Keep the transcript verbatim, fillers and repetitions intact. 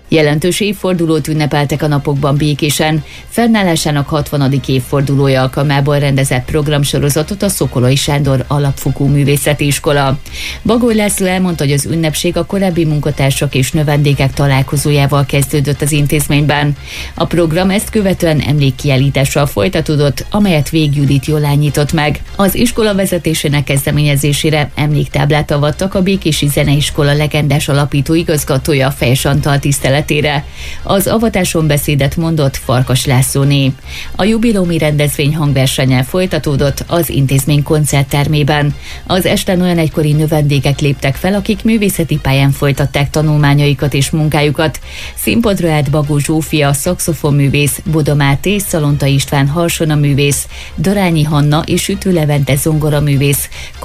Jelentős évfordulót ünnepeltek a napokban Békésen. Fennállásának hatvanadik évfordulója alkalmából rendezett programsorozatot a Szokolai Sándor Alapfokú Művészeti Iskola. Bagoly László elmondta, hogy az ünnepség a korábbi munkatársak és növendékek találkozójával kezdődött az intézményben. A program ezt követően emlékkiállítással folytatódott, amelyet Vég Judit Jolán nyitott meg. Az iskola vezetésének kezdeményezésére emléktáblát avattak a Békési Zeneiskola legendás alapító igazgatója, Fejes Antal tiszteletére. Az avatáson beszédet mondott Farkas Lászlóné. A jubileumi rendezvény hangversennyel folytatódott az intézmény koncerttermében. Az esten olyan egykori növendékek léptek fel, akik művészeti pályán folytatták tanulmányaikat és munkájukat. Színpadra állt Bagó Zsófia, szaxofonművész, Boda Máté, Szalonta István harsonaművész, Darányi Hanna és Sütő Levente zongoraművész,